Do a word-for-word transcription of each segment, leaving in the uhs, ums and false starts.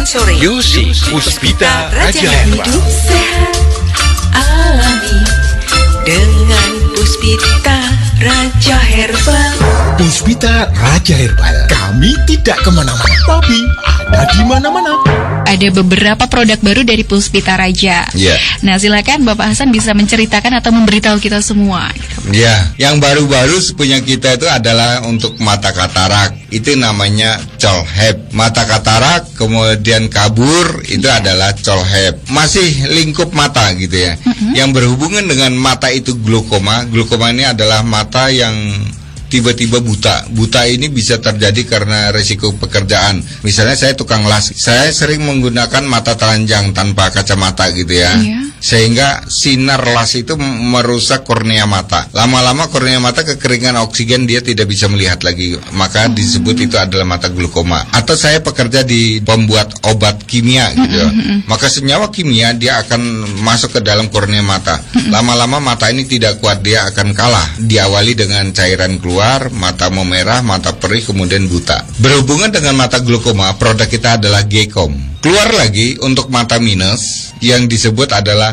sore. Yusi Puspita Raja Herbal. Hidup sehat alami dengan Puspita Raja Herbal. Puspita Raja Herbal. Kami tidak kemana-mana, tapi ada di mana-mana. Ada beberapa produk baru dari Puspita Raja. Ya. Nah, silakan Bapak Hasan bisa menceritakan atau memberitahu kita semua. Ya, yang baru-baru punya kita itu adalah untuk mata katarak. Itu namanya Colhep. Mata katarak kemudian kabur itu ya. adalah Colhep. Masih lingkup mata gitu ya. Mm-hmm. Yang berhubungan dengan mata itu glaukoma. Glaukoma ini adalah mata yang tiba-tiba buta. Buta ini bisa terjadi karena resiko pekerjaan. Misalnya saya tukang las, saya sering menggunakan mata telanjang tanpa kacamata gitu ya. Iya. Sehingga sinar las itu merusak kornea mata. Lama-lama kornea mata kekeringan oksigen, dia tidak bisa melihat lagi. Maka disebut itu adalah mata glaukoma. Atau saya bekerja di pembuat obat kimia gitu. Maka senyawa kimia dia akan masuk ke dalam kornea mata. Lama-lama mata ini tidak kuat, dia akan kalah. Diawali dengan cairan keluar, mata memerah, mata perih, kemudian buta. Berhubungan dengan mata glaukoma, produk kita adalah G-Com. Keluar lagi untuk mata minus yang disebut adalah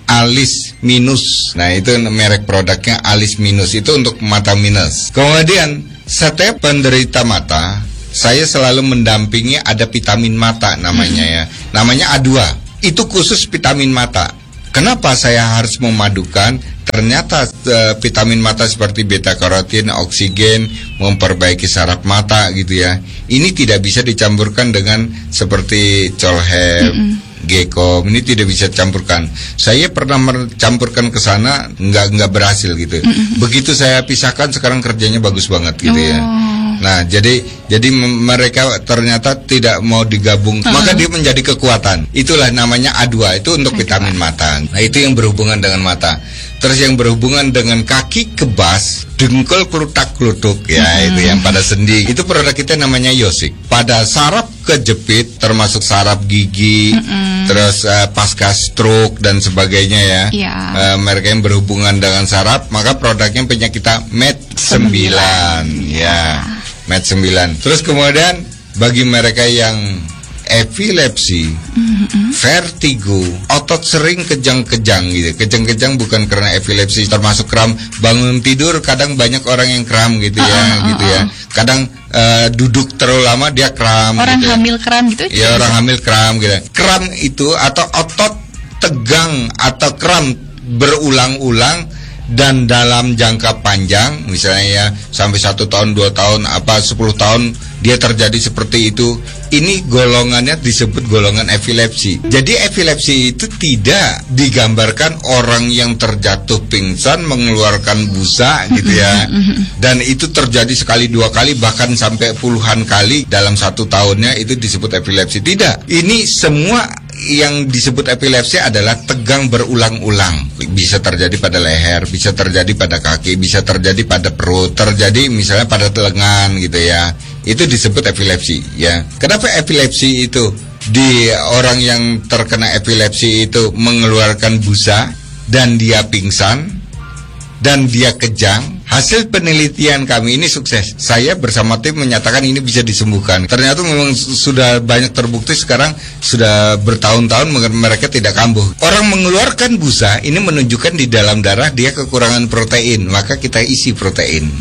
Alis Minus. Nah, itu merek produknya Alis Minus, itu untuk mata minus. Kemudian setiap penderita mata, saya selalu mendampingi, ada vitamin mata namanya ya. Namanya A dua. Itu khusus vitamin mata. Kenapa saya harus memadukan? Ternyata uh, vitamin mata seperti beta karotin, oksigen, memperbaiki saraf mata gitu ya. Ini tidak bisa dicampurkan dengan seperti Colhep, G-Com. Ini tidak bisa campurkan. Saya pernah mencampurkan ke sana, nggak nggak berhasil gitu. Mm-mm. Begitu saya pisahkan, sekarang kerjanya bagus banget gitu ya. Nah, jadi jadi mereka ternyata tidak mau digabung, uh-huh. maka dia menjadi kekuatan. Itulah namanya A dua, itu untuk vitamin mata. Nah, itu yang berhubungan dengan mata. Terus yang berhubungan dengan kaki kebas, dengkul kelutak-kelutuk ya, uh-huh. itu yang pada sendi. Itu produk kita namanya Yosik. Pada saraf kejepit, termasuk saraf gigi, uh-huh. terus uh, pasca stroke dan sebagainya ya. Yeah. Uh, mereka yang berhubungan dengan saraf, maka produknya punya kita Med sembilan ya. Med sembilan. Terus kemudian bagi mereka yang epilepsi, mm-hmm. vertigo, otot sering kejang-kejang gitu. Kejang-kejang bukan karena epilepsi, termasuk kram. Bangun tidur kadang banyak orang yang kram gitu ya, uh, uh, gitu ya. Kadang uh, duduk terlalu lama dia kram. Orang gitu hamil kram gitu? Ya, orang hamil kram gitu. Kram itu atau otot tegang atau kram berulang-ulang dan dalam jangka panjang, misalnya ya sampai satu tahun, dua tahun, apa sepuluh tahun dia terjadi seperti itu. Ini golongannya disebut golongan epilepsi. Jadi epilepsi itu tidak digambarkan orang yang terjatuh pingsan mengeluarkan busa gitu ya. Dan itu terjadi sekali, dua kali, bahkan sampai puluhan kali dalam satu tahunnya, itu disebut epilepsi. Tidak. Ini semua yang disebut epilepsi adalah tegang berulang-ulang. Bisa terjadi pada leher, bisa terjadi pada kaki, bisa terjadi pada perut, terjadi misalnya pada lengan gitu ya. Itu disebut epilepsi ya. Kenapa epilepsi itu di orang yang terkena epilepsi itu mengeluarkan busa dan dia pingsan dan dia kejang? Hasil penelitian kami ini sukses. Saya bersama tim menyatakan ini bisa disembuhkan. Ternyata memang sudah banyak terbukti, sekarang sudah bertahun-tahun mereka tidak kambuh. Orang mengeluarkan busa ini menunjukkan di dalam darah dia kekurangan protein, maka kita isi protein.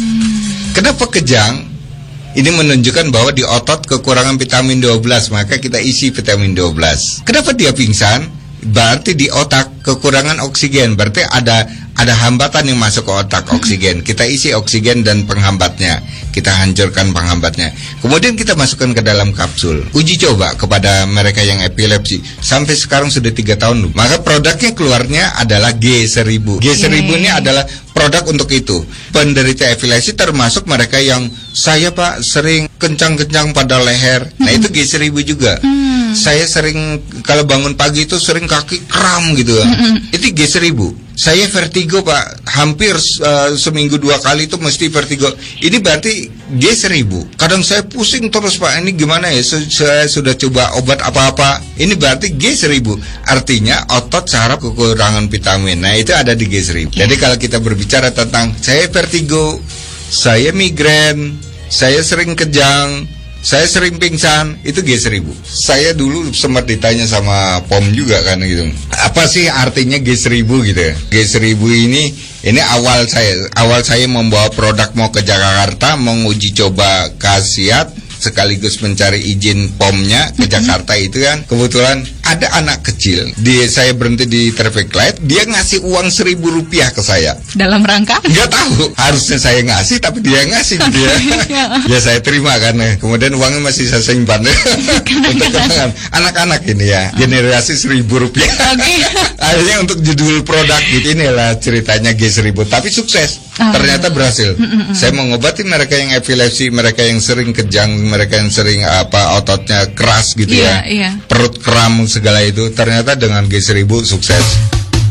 Hmm. Kenapa kejang? Ini menunjukkan bahwa di otot kekurangan vitamin dua belas, maka kita isi vitamin dua belas. Kenapa dia pingsan? Berarti di otak kekurangan oksigen, berarti ada ada hambatan yang masuk ke otak, oksigen. Kita isi oksigen dan penghambatnya, kita hancurkan penghambatnya. Kemudian kita masukkan ke dalam kapsul. Uji coba kepada mereka yang epilepsi. Sampai sekarang sudah tiga tahun. Maka produknya keluarnya adalah G seribu. G seribu ini adalah produk untuk itu. Penderita epilepsi termasuk mereka yang, saya Pak sering kencang-kencang pada leher. Nah itu G seribu juga. Saya sering kalau bangun pagi itu sering kaki kram gitu. Itu G seribu. Saya vertigo Pak, hampir uh, seminggu dua kali itu mesti vertigo. Ini berarti G seribu. Kadang saya pusing terus Pak, ini gimana ya, saya sudah coba obat apa-apa. Ini berarti G seribu. Artinya otot saraf kekurangan vitamin. Nah itu ada di G seribu. Jadi kalau kita berbicara tentang saya vertigo, saya migrain, saya sering kejang, Saya sering pingsan, itu G seribu. Saya dulu sempat ditanya sama P O M juga kan gitu. Apa sih artinya G seribu gitu ya? G seribu ini ini awal saya, awal saya membawa produk mau ke Jakarta, menguji coba khasiat sekaligus mencari izin P O M-nya ke Jakarta itu kan. Kebetulan ada anak kecil, dia saya berhenti di traffic light, dia ngasih uang seribu rupiah ke saya. Dalam rangka? Nggak tahu, harusnya saya ngasih tapi dia ngasih gitu ya. Ya saya terima kan. Kemudian uangnya masih saya simpan untuk kenangan. Anak-anak ini ya, generasi seribu rupiah. Oke. Akhirnya untuk judul produk gitu, inilah ceritanya G seribu. Tapi sukses, Oh. ternyata berhasil. Saya mengobati mereka yang epilepsi, mereka yang sering kejang, mereka yang sering apa ototnya keras gitu Iya, ya, iya. perut kram segala itu. Ternyata dengan G seribu sukses.